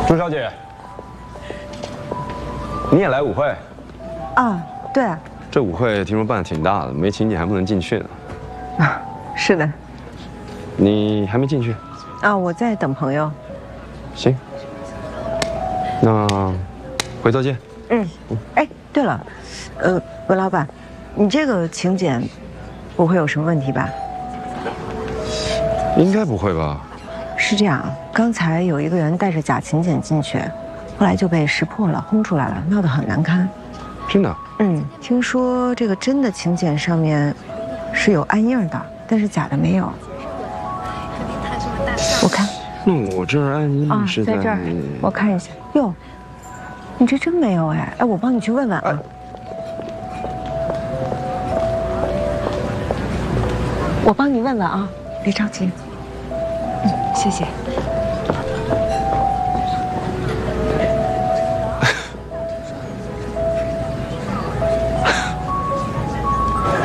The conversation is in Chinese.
朱小姐，你也来舞会？ 啊，对啊。 这舞会听说办的挺大的，没请柬还不能进去呢。 啊，是的。 你还没进去？ 啊，我在等朋友。 行。那回头见。 嗯。哎，对了，文老板，你这个请柬不会有什么问题吧？ 应该不会吧？ 是这样，刚才有一个人带着假请柬进去，后来就被识破了，轰出来了，闹得很难堪。 真的？ 嗯，听说这个真的请柬上面是有暗印的，但是假的没有。我看。 那我这儿暗印是在这儿，我看一下。哟，你这真没有哎！哎，我帮你去问问啊。我帮你问问啊，别着急。嗯，谢谢。